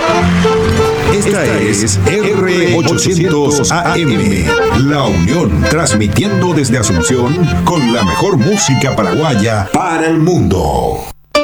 Esta es R800 AM, La Unión, transmitiendo desde Asunción con la mejor música paraguaya para el mundo.